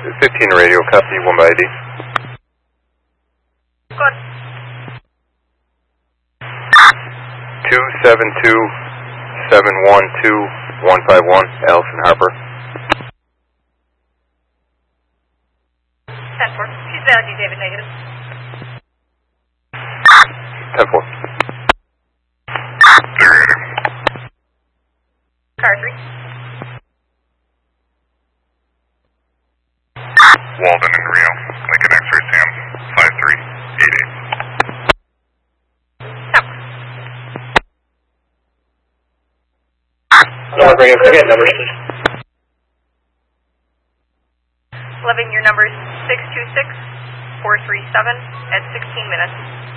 15 radio, copy 1 by ID. Good. 272-712-151, Allison Harper. 10-4. She's valid, David, negative. 10-4. Car 3. Walden and Rio, Lincoln X-ray Sam, 5388. North Radio, forget numbers. 11, your number is 626-437 at 16 minutes.